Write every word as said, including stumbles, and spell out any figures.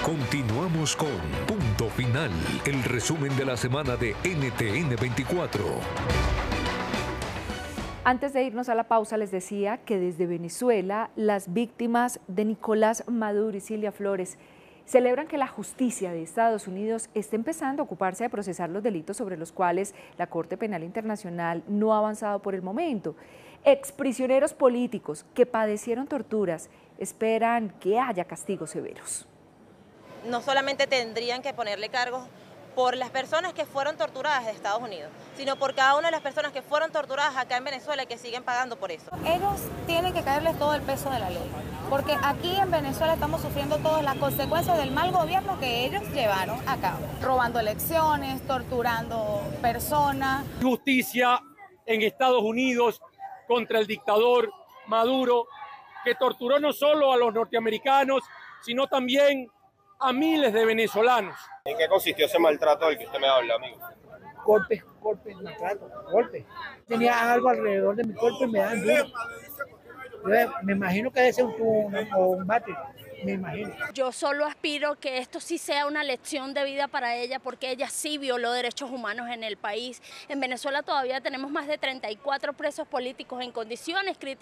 Continuamos con Punto Final, el resumen de la semana de N T N veinticuatro. Antes de irnos a la pausa, les decía que desde Venezuela, las víctimas de Nicolás Maduro y Cilia Flores celebran que la justicia de Estados Unidos esté empezando a ocuparse de procesar los delitos sobre los cuales la Corte Penal Internacional no ha avanzado por el momento. Exprisioneros políticos que padecieron torturas esperan que haya castigos severos. No solamente tendrían que ponerle cargos por las personas que fueron torturadas de Estados Unidos, sino por cada una de las personas que fueron torturadas acá en Venezuela y que siguen pagando por eso. Ellos tienen que caerles todo el peso de la ley, porque aquí en Venezuela estamos sufriendo todas las consecuencias del mal gobierno que ellos llevaron a cabo, robando elecciones, torturando personas. Justicia en Estados Unidos contra el dictador Maduro, que torturó no solo a los norteamericanos, sino también a miles de venezolanos. ¿En qué consistió ese maltrato del que usted me habla, amigo? Golpes, golpes, maltrato, golpes. Tenía algo alrededor de mi cuerpo y me dan duro. Yo me imagino que debe ser un tubo o un bate, me imagino. Yo solo aspiro que esto sí sea una lección de vida para ella, porque ella sí violó derechos humanos en el país. En Venezuela todavía tenemos más de treinta y cuatro presos políticos en condiciones críticas.